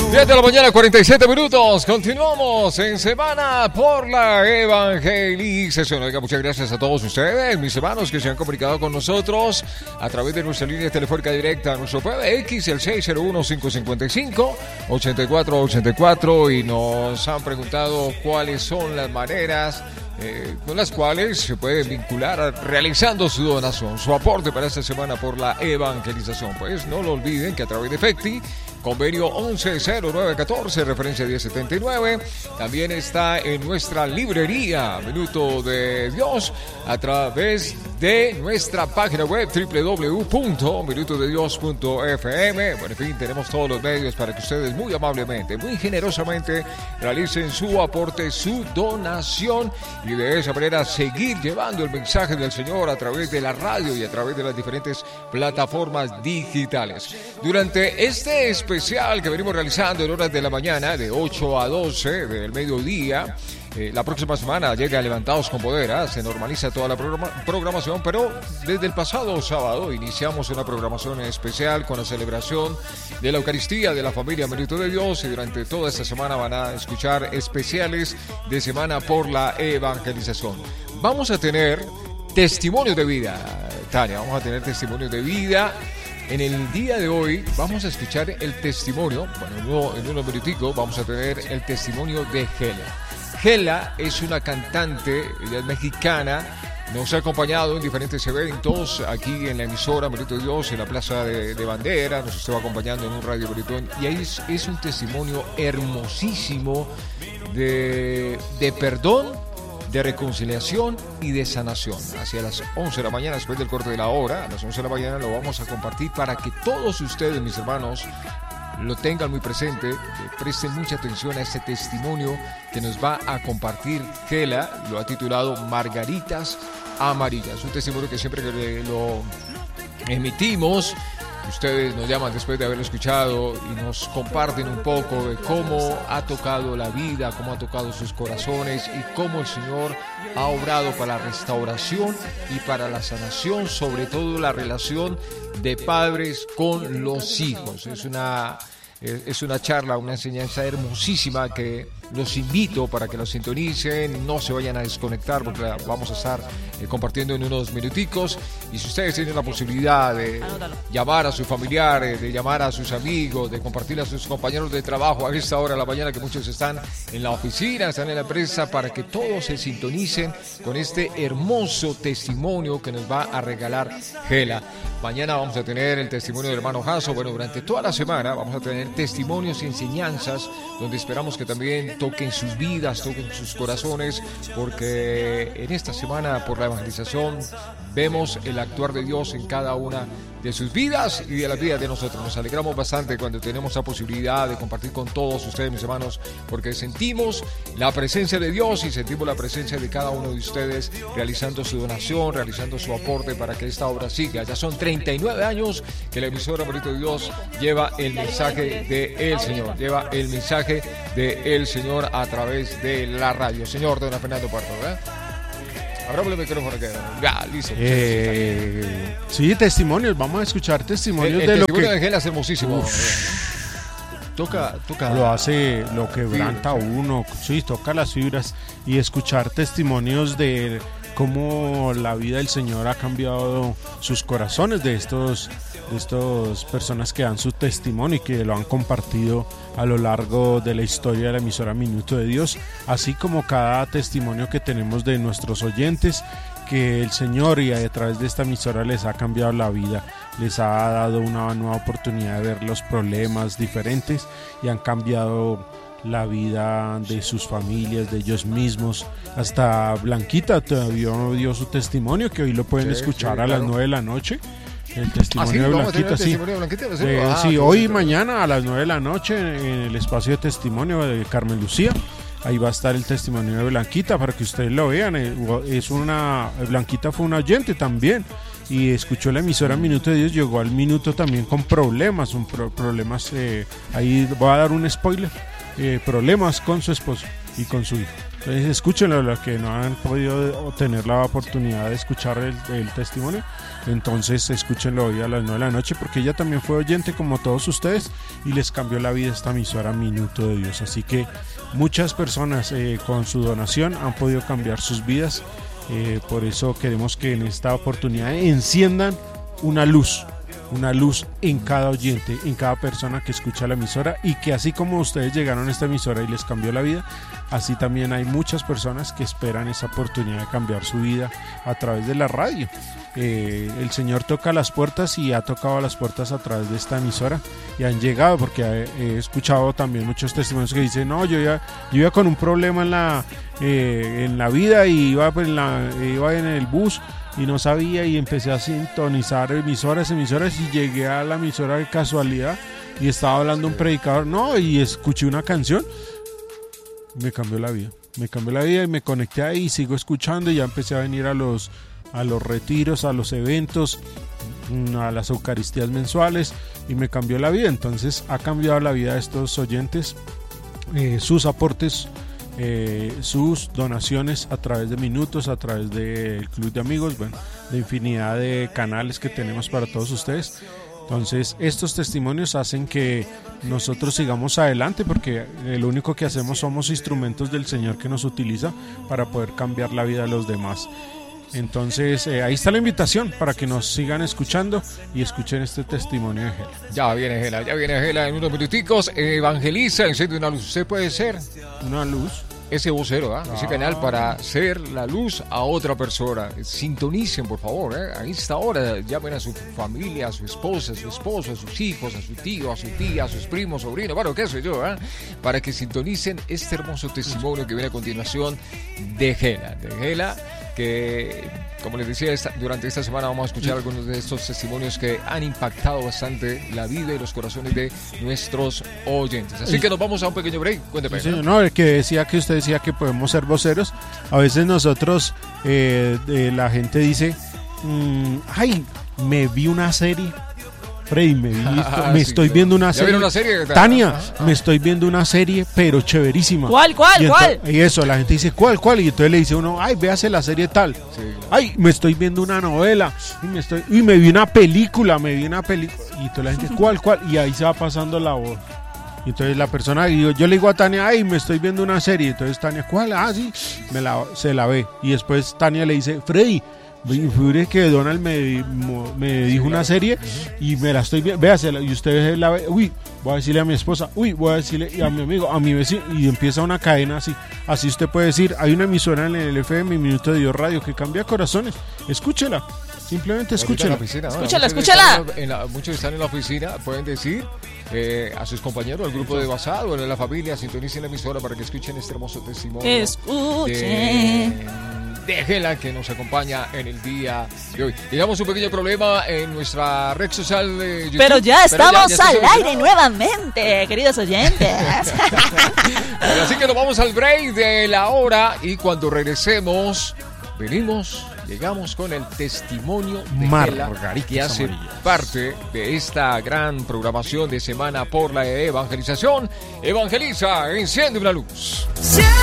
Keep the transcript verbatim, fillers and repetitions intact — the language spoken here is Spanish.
diez de la mañana, cuarenta y siete minutos. Continuamos en Semana por la Evangelización. Oiga, muchas gracias a todos ustedes, mis hermanos, que se han comunicado con nosotros a través de nuestra línea telefónica directa, nuestro P B X, el seis cero uno, cinco cinco cinco, ocho cuatro ocho cuatro, y nos han preguntado cuáles son las maneras Eh, con las cuales se puede vincular realizando su donación, su aporte para esta semana por la evangelización. Pues no lo olviden que a través de Efecti, convenio once cero nueve catorce, referencia diez setenta y nueve, también está en nuestra librería Minuto de Dios a través de nuestra página web doble u doble u doble u punto minuto de dios punto f m. Bueno, en fin, tenemos todos los medios para que ustedes muy amablemente, muy generosamente realicen su aporte, su donación, y de esa manera seguir llevando el mensaje del Señor a través de la radio y a través de las diferentes plataformas digitales. Durante este especial que venimos realizando en horas de la mañana, de ocho a doce del mediodía, Eh, la próxima semana llega Levantados con Poder, ¿eh? Se normaliza toda la programa- programación, pero desde el pasado sábado iniciamos una programación especial con la celebración de la Eucaristía de la familia Minuto de Dios, y durante toda esta semana van a escuchar especiales de Semana por la Evangelización. Vamos a tener testimonios de vida, Tania, vamos a tener testimonios de vida. En el día de hoy vamos a escuchar el testimonio, bueno, en, uno, en unos minuticos vamos a tener el testimonio de Gela. Gela es una cantante, ella es mexicana, nos ha acompañado en diferentes eventos aquí en la emisora Minuto de Dios, en la Plaza de, de Bandera, nos estuvo acompañando en un radio Bretón, y ahí es, es un testimonio hermosísimo de, de perdón, de reconciliación y de sanación. Hacia las once de la mañana, después del corte de la hora, a las once de la mañana lo vamos a compartir para que todos ustedes, mis hermanos, lo tengan muy presente, que presten mucha atención a este testimonio que nos va a compartir Gela. Lo ha titulado Margaritas Amarillas, un testimonio que siempre que lo emitimos, ustedes nos llaman después de haberlo escuchado y nos comparten un poco de cómo ha tocado la vida, cómo ha tocado sus corazones y cómo el Señor ha obrado para la restauración y para la sanación, sobre todo la relación de padres con los hijos. Es una, es una charla, una enseñanza hermosísima que los invito para que la sintonicen, no se vayan a desconectar porque la vamos a estar eh, compartiendo en unos minuticos. Y si ustedes tienen la posibilidad de Anótalo. llamar a sus familiares, de llamar a sus amigos, de compartir a sus compañeros de trabajo a esta hora de la mañana, que muchos están en la oficina, están en la empresa, para que todos se sintonicen con este hermoso testimonio que nos va a regalar Gela. Mañana vamos a tener el testimonio del hermano Jaso. Bueno, durante toda la semana vamos a tener testimonios y enseñanzas donde esperamos que también toquen sus vidas, toquen sus corazones, porque en esta semana por la evangelización vemos el actuar de Dios en cada una de sus vidas y de las vidas de nosotros. Nos alegramos bastante cuando tenemos la posibilidad de compartir con todos ustedes, mis hermanos, porque sentimos la presencia de Dios y sentimos la presencia de cada uno de ustedes realizando su donación, realizando su aporte para que esta obra siga. Ya son treinta y nueve años que la emisora Minuto de Dios lleva el mensaje de el Señor, lleva el mensaje de el Señor a través de la radio. Señor don Fernando Puerto, ¿verdad? Ahora el micrófono que ya, listo. Eh, sí, testimonios, vamos a escuchar testimonios el, el de lo testimonio que de Gela es hermosísimo. Toca, toca. Lo hace, lo quebranta fibras, uno, sí, toca las fibras, y escuchar testimonios de cómo la vida del Señor ha cambiado sus corazones de estos de estas personas que dan su testimonio y que lo han compartido a lo largo de la historia de la emisora Minuto de Dios, así como cada testimonio que tenemos de nuestros oyentes, que el Señor y a través de esta emisora les ha cambiado la vida, les ha dado una nueva oportunidad de ver los problemas diferentes y han cambiado la vida de sus familias, de ellos mismos. Hasta Blanquita todavía dio su testimonio, que hoy lo pueden sí, escuchar sí, a claro. las nueve de la noche. El testimonio, ¿Ah, sí? de Blanquita, sí. Testimonio de Blanquita, eh, ah, sí, hoy y mañana a las nueve de la noche en el espacio de testimonio de Carmen Lucía. Ahí va a estar el testimonio de Blanquita para que ustedes lo vean. Es una Blanquita fue una oyente también y escuchó la emisora Minuto de Dios, llegó al minuto también con problemas, un pro, problemas. Eh, ahí voy a dar un spoiler. Eh, problemas con su esposo. y con su hijo. Entonces escúchenlo, los que no han podido tener la oportunidad de escuchar el, el testimonio, entonces escúchenlo hoy a las nueve de la noche, porque ella también fue oyente como todos ustedes y les cambió la vida esta emisora Minuto de Dios. Así que muchas personas eh, con su donación han podido cambiar sus vidas, eh, por eso queremos que en esta oportunidad enciendan una luz, una luz en cada oyente, en cada persona que escucha la emisora, y que así como ustedes llegaron a esta emisora y les cambió la vida, así también hay muchas personas que esperan esa oportunidad de cambiar su vida a través de la radio. Eh, el Señor toca las puertas y ha tocado las puertas a través de esta emisora y han llegado, porque he, he escuchado también muchos testimonios que dicen, no, yo ya yo iba con un problema en la, eh, en la vida y iba en, la, iba en el bus y no sabía, y empecé a sintonizar emisoras, emisoras y llegué a la emisora de casualidad y estaba hablando un predicador, no, y escuché una canción, me cambió la vida, me cambió la vida y me conecté ahí y sigo escuchando y ya empecé a venir a los, a los retiros, a los eventos, a las eucaristías mensuales y me cambió la vida. Entonces ha cambiado la vida de estos oyentes, eh, sus aportes, Eh, sus donaciones a través de Minutos, a través del Club de Amigos, bueno, de infinidad de canales que tenemos para todos ustedes. Entonces estos testimonios hacen que nosotros sigamos adelante, porque lo único que hacemos somos instrumentos del Señor que nos utiliza para poder cambiar la vida de los demás. Entonces eh, ahí está la invitación para que nos sigan escuchando y escuchen este testimonio de Gela. Ya viene Gela, ya viene Gela en unos minuticos. Evangeliza, enciende una luz. ¿Usted puede ser una luz? Ese vocero, ¿eh? Ah. Ese canal para ser la luz a otra persona. Sintonicen, por favor, ¿eh? A esta hora llamen a su familia, a su esposa, a su esposo, a sus hijos, a su tío, a su tía, a sus primos, sobrinos, bueno, qué sé yo, ¿eh? Para que sintonicen este hermoso testimonio que viene a continuación de Gela, de Gela, que, como les decía, esta, durante esta semana vamos a escuchar algunos de estos testimonios que han impactado bastante la vida y los corazones de nuestros oyentes. Así que nos vamos a un pequeño break. Cuénteme. Sí, no, el que decía que usted decía que podemos ser voceros. A veces nosotros, eh, eh, la gente dice, mmm, ay, me vi una serie. Freddy, me, vi, Ah, me sí, estoy sí. viendo una ¿Ya serie. vieron la serie? Tania, Ah, ah. me estoy viendo una serie, pero chéverísima. ¿Cuál, cuál, y cuál? ento- Y eso, la gente dice, ¿cuál, cuál? Y entonces le dice uno, ay, véase la serie tal. Sí, claro. Ay, me estoy viendo una novela. Y me, estoy, y me vi una película, me vi una película. Y entonces la gente, ¿cuál, cuál? Y ahí se va pasando la voz. Y entonces la persona, y yo, yo le digo a Tania, ay, me estoy viendo una serie. Entonces Tania, ¿cuál? Ah, sí, me la, se la ve. Y después Tania le dice, Freddy, fíjate que Donald me, me dijo una serie y me la estoy viendo, véasela, y usted la ve, uy, voy a decirle a mi esposa, uy, voy a decirle a mi amigo, a mi vecino, y empieza una cadena así. Así usted puede decir, hay una emisora en el F M, Minuto de Dios Radio, que cambia corazones. Escúchela, simplemente escúchela. Ahorita en la oficina, ¿no? Escúchala, Muchos escúchala. están en la- muchos están en la oficina, pueden decir eh, a sus compañeros, al grupo de WhatsApp o en la familia, sintonicen la emisora para que escuchen este hermoso testimonio. Escuchen. De, de Gela, que nos acompaña en el día de hoy. Teníamos un pequeño problema en nuestra red social de YouTube. Pero ya estamos ya está al solucionado. aire nuevamente, queridos oyentes. Bueno, así que nos vamos al break de la hora y cuando regresemos, venimos, llegamos con el testimonio de Gela, Margaritas que hace amarillas. parte de esta gran programación de Semana por la Evangelización. Evangeliza, enciende una luz.